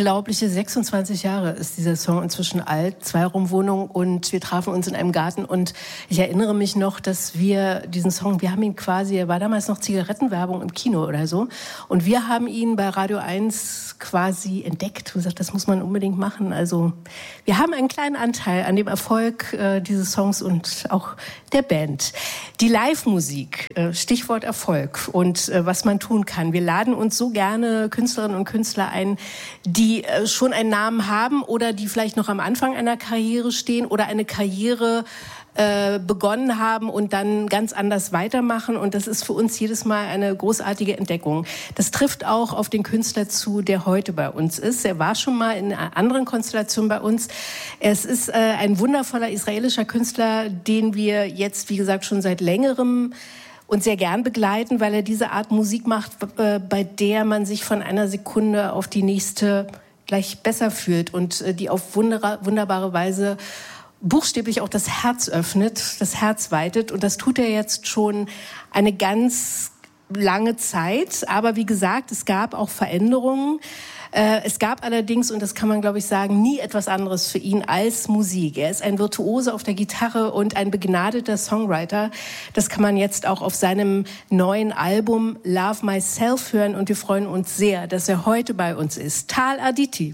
unglaubliche 26 Jahre ist dieser Song inzwischen alt, Zweiraumwohnung, und wir trafen uns in einem Garten und ich erinnere mich noch, dass wir diesen Song, wir haben ihn quasi, er war damals noch Zigarettenwerbung im Kino oder so, und wir haben ihn bei Radio 1 quasi entdeckt und gesagt, das muss man unbedingt machen. Also wir haben einen kleinen Anteil an dem Erfolg dieses Songs und auch der Band. Die Live-Musik, Stichwort Erfolg und was man tun kann. Wir laden uns so gerne Künstlerinnen und Künstler ein, die schon einen Namen haben oder die vielleicht noch am Anfang einer Karriere stehen oder eine Karriere begonnen haben und dann ganz anders weitermachen. Und das ist für uns jedes Mal eine großartige Entdeckung. Das trifft auch auf den Künstler zu, der heute bei uns ist. Er war schon mal in einer anderen Konstellation bei uns. Es ist ein wundervoller israelischer Künstler, den wir jetzt, wie gesagt, schon seit längerem und sehr gern begleiten, weil er diese Art Musik macht, bei der man sich von einer Sekunde auf die nächste gleich besser fühlt und die auf wunderbare Weise buchstäblich auch das Herz öffnet, das Herz weitet. Und das tut er jetzt schon eine ganz lange Zeit. Aber wie gesagt, es gab auch Veränderungen. Es gab allerdings, und das kann man, glaube ich, sagen, nie etwas anderes für ihn als Musik. Er ist ein Virtuose auf der Gitarre und ein begnadeter Songwriter. Das kann man jetzt auch auf seinem neuen Album Love Myself hören. Und wir freuen uns sehr, dass er heute bei uns ist. Tal Aditi.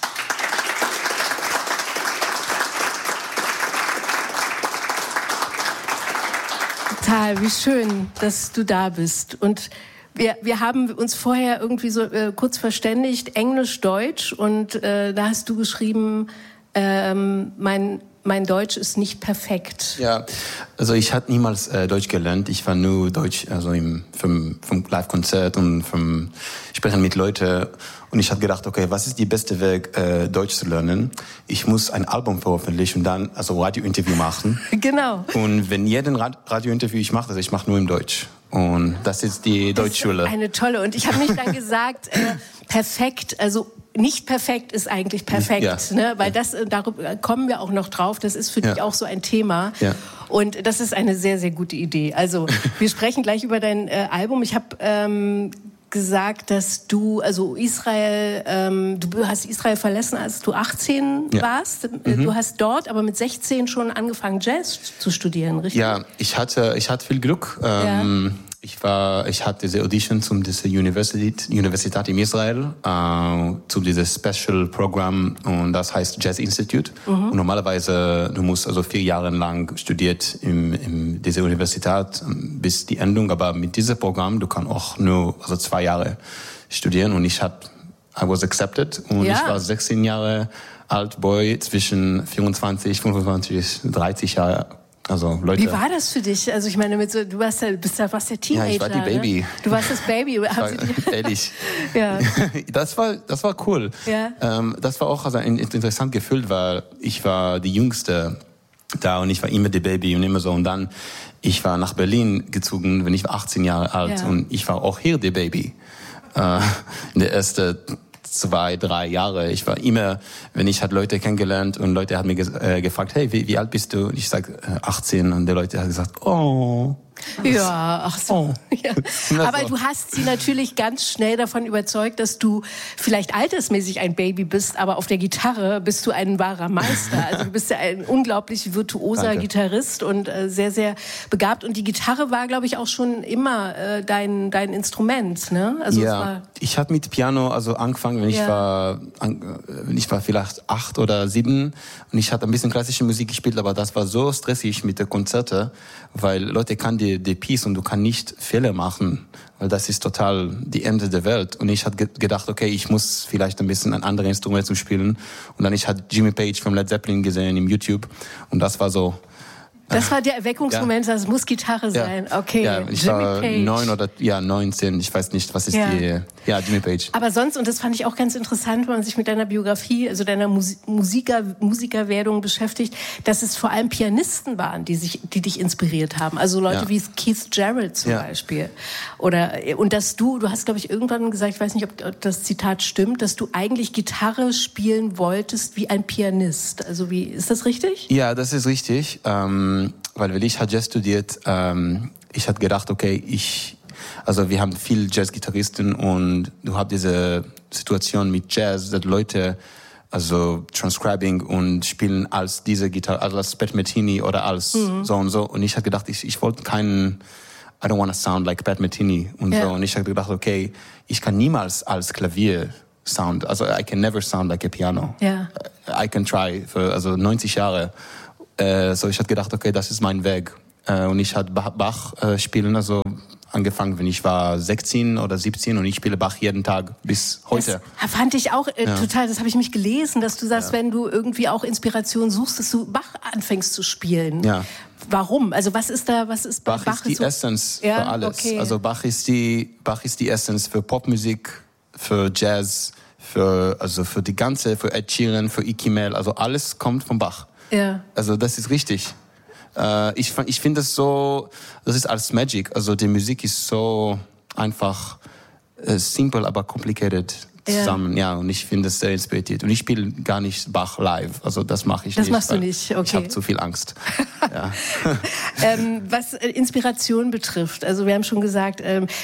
Tal, wie schön, dass du da bist. Und wir haben uns vorher irgendwie so kurz verständigt, Englisch, Deutsch. Und da hast du geschrieben, mein Deutsch ist nicht perfekt. Ja, also ich hatte niemals Deutsch gelernt. Ich war nur Deutsch, also vom Live-Konzert und vom Sprechen mit Leuten. Und ich habe gedacht, okay, was ist die beste Weg, Deutsch zu lernen? Ich muss ein Album veröffentlichen und dann also Radiointerview machen. Genau. Und wenn jeden Radiointerview ich mache, also ich mache nur im Deutsch. Und das ist die Deutschschule. Eine tolle. Und ich habe nicht dann gesagt, perfekt, also nicht perfekt ist eigentlich perfekt, ja. Ne? Weil das, darüber kommen wir auch noch drauf, das ist für dich auch so ein Thema. Ja. Und das ist eine sehr, sehr gute Idee. Also wir sprechen gleich über dein Album. Ich habe gesagt, dass du, also Israel, du hast Israel verlassen, als du 18 warst. Du hast dort aber mit 16 schon angefangen, Jazz zu studieren, richtig? Ja, ich hatte viel Glück. Ich hatte diese Audition zu dieser Universität in Israel, zu diesem Special Programm, und das heißt Jazz Institute. Und normalerweise, du musst also 4 Jahre lang studiert in dieser Universität bis die Endung, aber mit diesem Programm, du kannst auch nur 2 Jahre studieren, und I was accepted, und ich war 16 Jahre alt, Boy, zwischen 24, 25, 30 Jahre. Also Leute. Wie war das für dich? Also ich meine, warst der Teenager. Ja, ich war die Baby. Ne? Du warst das Baby. Ehrlich. Ja. Das war cool. Ja. Das war auch ein interessantes Gefühl, weil ich war die Jüngste da und ich war immer die Baby und immer so. Und dann, ich war nach Berlin gezogen, wenn ich war 18 Jahre alt, und ich war auch hier die Baby. In der ersten 2, 3 Jahre. Ich war immer, wenn ich Leute kennengelernt und Leute haben mir gefragt, hey, wie alt bist du? Und ich sag 18, und die Leute haben gesagt, oh. Ja, ach so. Oh. Ja. Aber du hast sie natürlich ganz schnell davon überzeugt, dass du vielleicht altersmäßig ein Baby bist, aber auf der Gitarre bist du ein wahrer Meister. Also du bist ja ein unglaublich virtuoser Gitarrist und sehr, sehr begabt. Und die Gitarre war, glaube ich, auch schon immer dein Instrument, ne? Also ja, ich habe mit Piano angefangen, wenn ich war vielleicht 8 oder 7, und ich hatte ein bisschen klassische Musik gespielt, aber das war so stressig mit den Konzerten, weil Leute kann die Piece und du kannst nicht Fehler machen, weil das ist total die Ende der Welt. Und ich hatte gedacht, okay, ich muss vielleicht ein bisschen ein anderes Instrument zu spielen. Und dann ich hatte Jimmy Page von Led Zeppelin gesehen im YouTube, und das war so. Das war der Erweckungsmoment, das muss Gitarre sein. Okay, ja, ich Jimmy war Page. 9 oder 19, ich weiß nicht, was ist Jimmy Page. Aber sonst, und das fand ich auch ganz interessant, wenn man sich mit deiner Biografie, also deiner Musikerwerdung beschäftigt, dass es vor allem Pianisten waren, die dich inspiriert haben. Also Leute wie Keith Jarrett zum Beispiel. Und dass du hast, glaube ich, irgendwann gesagt, ich weiß nicht, ob das Zitat stimmt, dass du eigentlich Gitarre spielen wolltest wie ein Pianist. Also ist das richtig? Ja, das ist richtig. Weil ich hatte Jazz studiert, ich hatte gedacht, okay, ich also wir haben viele Jazzgitarristen und du hast diese Situation mit Jazz, dass Leute also transcribing und spielen als diese Gitarre, also als Pat Metheny oder als so und so. Und ich habe gedacht, ich wollte keinen, I don't want to sound like Pat Metheny und so. Und ich habe gedacht, okay, ich kann niemals als Klavier sound, also I can never sound like a piano. Yeah. I can try für also 90 Jahre. So ich habe gedacht, okay, das ist mein Weg. Und ich habe Bach spielen, also angefangen, wenn ich war 16 oder 17 und ich spiele Bach jeden Tag bis heute. Das fand ich auch total, das habe ich mich gelesen, dass du sagst, wenn du irgendwie auch Inspiration suchst, dass du Bach anfängst zu spielen. Ja. Warum? Also was ist bei Bach? Bach ist die Essenz für alles. Okay. Also Bach ist die Essenz für Popmusik, für Jazz, für die ganze, für Ed Sheeran, für Ike Mel, also alles kommt von Bach. Ja. Also das ist richtig. Ich finde das so, das ist als Magic. Also die Musik ist so einfach simple, aber complicated zusammen. Ja, und ich finde es sehr inspiriert. Und ich spiele gar nicht Bach live. Also das mache ich nicht. Das machst du nicht, okay. Ich habe zu viel Angst. Ja. Was Inspiration betrifft, also wir haben schon gesagt,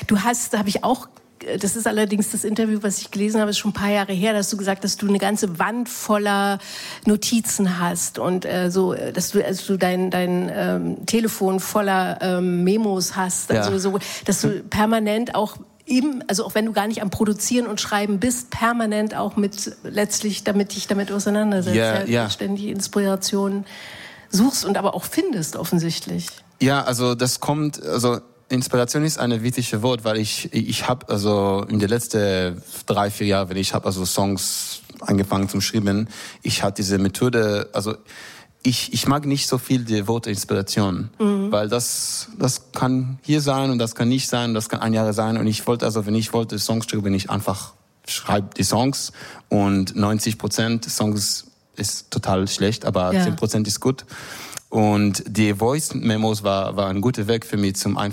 das ist allerdings das Interview, was ich gelesen habe, ist schon ein paar Jahre her, dass du gesagt hast, dass du eine ganze Wand voller Notizen hast und dass du dein Telefon voller Memos hast, also so, dass du permanent auch also auch wenn du gar nicht am Produzieren und Schreiben bist, permanent auch dich damit auseinandersetzt, ständig Inspiration suchst und aber auch findest offensichtlich. Ja, also das kommt, also Inspiration ist ein wichtiges Wort, weil ich habe also in den letzten 3-4 Jahren, wenn ich habe also Songs angefangen zu schreiben, ich hatte diese Methode, also ich mag nicht so viel die Worte Inspiration, weil das kann hier sein und das kann nicht sein, das kann ein Jahr sein und wenn ich wollte Songs schreiben, ich einfach schreibe die Songs und 90% Songs ist total schlecht, aber 10% ist gut. Und die Voice-Memos war ein guter Weg für mich, zum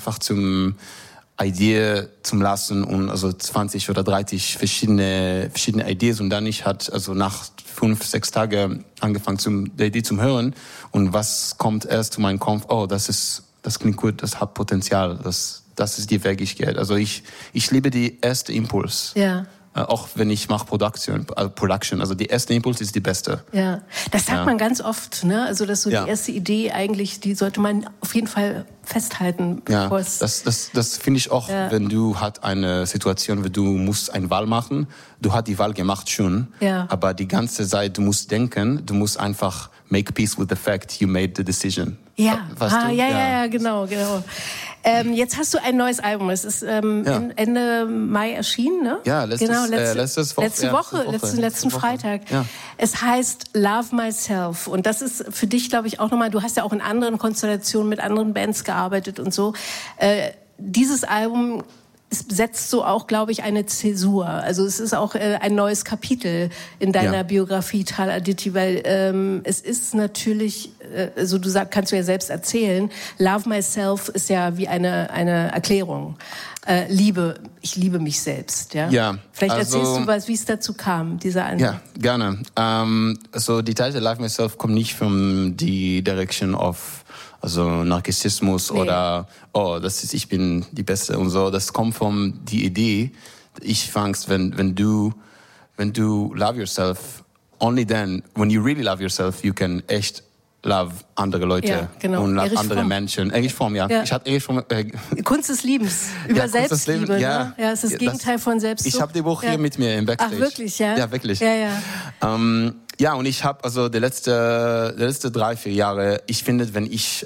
Idee zum lassen und also 20 oder 30 verschiedene Ideen und dann ich hat also nach 5-6 Tagen angefangen die Idee zum hören und was kommt erst zu meinem Kopf, das klingt gut, das hat Potenzial, das ist die Weg ich gehe. Also ich liebe die erste Impuls. Ja. Auch wenn ich mache Production, also die erste Impuls ist die beste. Ja, das sagt man ganz oft, ne? Also dass so die erste Idee eigentlich, die sollte man auf jeden Fall festhalten. Bevor das finde ich auch, wenn du hast eine Situation, wo du musst eine Wahl machen, du hast die Wahl gemacht schon, aber die ganze Zeit du musst denken, du musst einfach make peace with the fact you made the decision. Ja, genau. Jetzt hast du ein neues Album. Es ist Ende Mai erschienen, ne? Ja, letzte Woche. Letzten Freitag. Ja. Es heißt Love Myself. Und das ist für dich, glaube ich, auch nochmal, du hast ja auch in anderen Konstellationen mit anderen Bands gearbeitet und so. Dieses Album setzt so auch, glaube ich, eine Zäsur. Also es ist auch ein neues Kapitel in deiner Biografie, Tal Aditi, weil es ist natürlich, also kannst du ja selbst erzählen, Love Myself ist ja wie eine Erklärung. Ich liebe mich selbst. Ja? Vielleicht erzählst du was, wie es dazu kam, dieser Ansatz. Ja, gerne. Also die Titel Love Myself kommt nicht von die Direction of Narzissmus oder ich bin die Beste und so. Das kommt von die Idee. Ich fangst, wenn du love yourself, only then, when you really love yourself, you can echt love andere Leute und andere Menschen. Erich Fromm, ja. Ich hatte Erich Fromm. Kunst des Liebens. Über Selbstliebe. Ja, es ist das Gegenteil von Selbstsucht. Ich habe die Buch hier mit mir im Backstage. Ach, wirklich, ja? Ja, wirklich. Ja. Und ich habe also die letzte 3-4 Jahre, ich finde, wenn ich,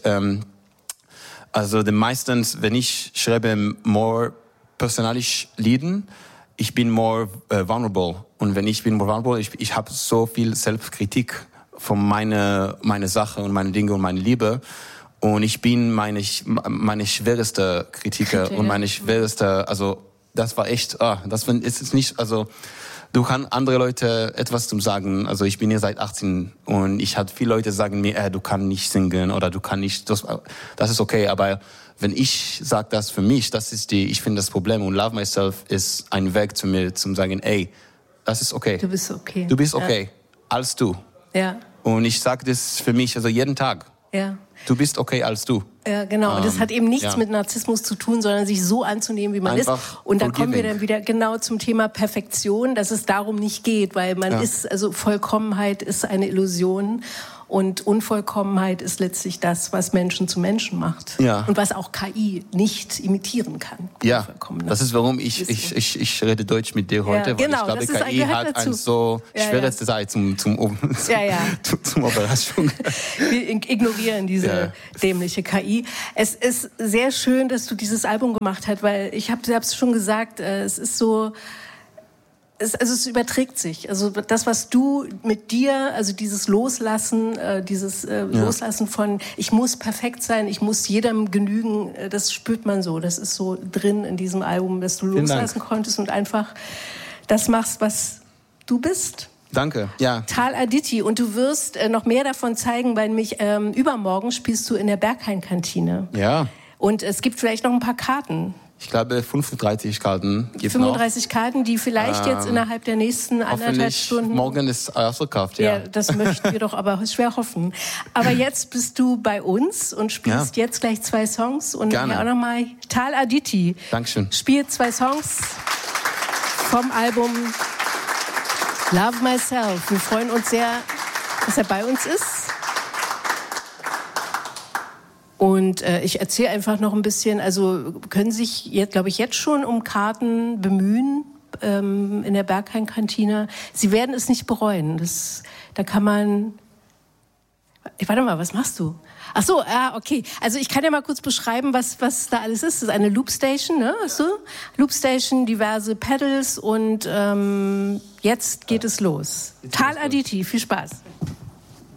meistens, wenn ich schreibe more persönlich Lieden, ich bin more vulnerable. Und wenn ich bin more vulnerable, ich habe so viel Selbstkritik von meine Sache und meine Dinge und meine Liebe. Und ich bin meine schwerste Kritiker und meine schwerste, also das war echt, ist es nicht, also du kannst andere Leute etwas zum sagen. Also ich bin hier seit 18 und ich hatte viele Leute sagen mir, du kannst nicht singen oder du kannst nicht, das ist okay, aber wenn ich sage das für mich, ich finde das Problem und Love Myself ist ein Weg zu mir, zum sagen, das ist okay. Du bist okay. Du bist okay, als du. Ja. Und ich sage das für mich, also jeden Tag. Ja. Du bist okay als du. Ja, genau. Und das hat eben nichts mit Narzissmus zu tun, sondern sich so anzunehmen, wie man ist. Und da kommen wir dann wieder genau zum Thema Perfektion, dass es darum nicht geht, weil man ist, also Vollkommenheit ist eine Illusion. Und Unvollkommenheit ist letztlich das, was Menschen zu Menschen macht. Ja. Und was auch KI nicht imitieren kann. Ja, das ist, warum ich rede Deutsch mit dir heute, weil ich glaube, KI hat eine so schwere Zeit zum Überraschung. Wir ignorieren diese dämliche KI. Es ist sehr schön, dass du dieses Album gemacht hast, weil ich habe es schon gesagt, es ist so... es überträgt sich. Also das, was du mit dir, also dieses Loslassen, Loslassen von, ich muss perfekt sein, ich muss jedem genügen, das spürt man so. Das ist so drin in diesem Album, dass du loslassen konntest und einfach das machst, was du bist. Danke, ja. Tal Aditi. Und du wirst noch mehr davon zeigen, weil nämlich übermorgen spielst du in der Berghain-Kantine. Ja. Und es gibt vielleicht noch ein paar Karten. Ich glaube, 35 Karten gibt 35 noch. Karten, die vielleicht jetzt innerhalb der nächsten 1,5 Stunden... Morgen ist ausverkauft, ja. Ja, das möchten wir doch aber schwer hoffen. Aber jetzt bist du bei uns und spielst jetzt gleich 2 Songs. Und Gerne. auch nochmal Tal Aditi. Dankeschön. Spielt 2 Songs vom Album Love Myself. Wir freuen uns sehr, dass er bei uns ist. Und ich erzähle einfach noch ein bisschen, also können sich, glaube ich, jetzt schon um Karten bemühen in der Berghain-Kantine. Sie werden es nicht bereuen. Da kann man... Warte mal, was machst du? Ach so, okay. Also ich kann ja mal kurz beschreiben, was da alles ist. Das ist eine Loopstation, ne? Hast du? Loopstation, diverse Pedals und jetzt geht es los. Tal Aditi, viel Spaß.